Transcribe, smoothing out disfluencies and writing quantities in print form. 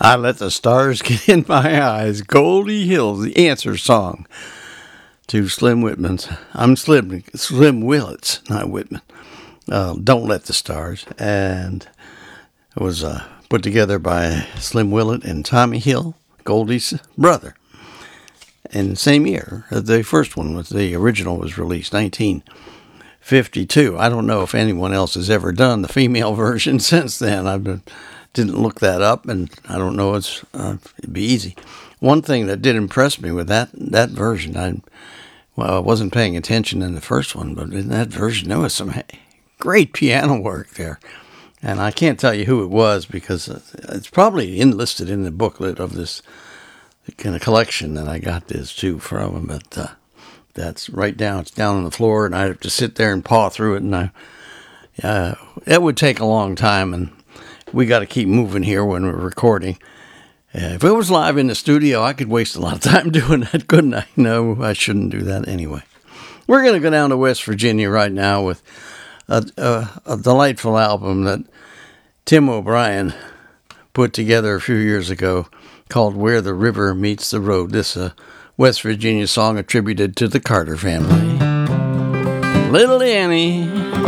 I let the stars get in my eyes. Goldie Hills, the answer song to Slim Whitman's. I'm Slim Willits, not Whitman. Don't Let the Stars. And it was put together by Slim Willett and Tommy Hill, Goldie's brother. In the same year, the first one was the original was released, 1952. I don't know if anyone else has ever done the female version since then. Didn't look that up, and I don't know. It'd be easy. One thing that did impress me with that version, I wasn't paying attention in the first one, but in that version there was some great piano work there, and I can't tell you who it was because it's probably enlisted in the booklet of this kind of collection that I got this too from. But that's right down. It's down on the floor, and I have to sit there and paw through it, and it would take a long time, and we got to keep moving here when we're recording. If it was live in the studio, I could waste a lot of time doing that, couldn't I? No, I shouldn't do that anyway. We're going to go down to West Virginia right now with a delightful album that Tim O'Brien put together a few years ago called Where the River Meets the Road. This West Virginia song attributed to the Carter family. Little Annie.